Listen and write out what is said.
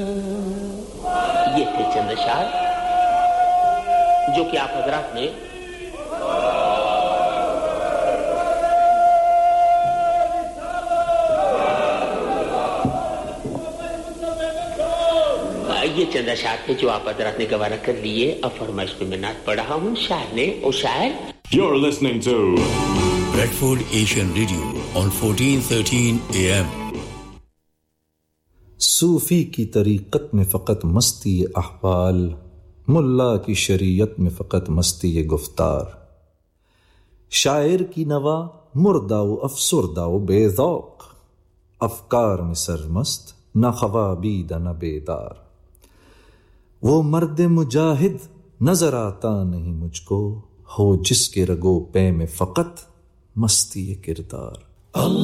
ये थे चंद अशार जो कि आप हजरात ने चंद अशार थे जो आप हजरात ने गवारा कर लिए। अब फरमाइश पे मैं नात पढ़ रहा हूँ शायर ने ओ शायर। You're listening to Bradford Asian Radio on 1413 AM. सूफी की तरीक़त में फ़क़त मस्ती अहवाल, मुल्ला की शरीयत में फ़क़त मस्ती गुफ्तार। शायर की नवा मुर्दा व अफसुरदा व बेज़ौक़, अफ़कार में सरमस्त न ख़वाबीद न बेदार। वो मर्द मुजाहिद नजर आता नहीं मुझको, हो जिसके रगो पे में फ़क़त मस्ती किरदार।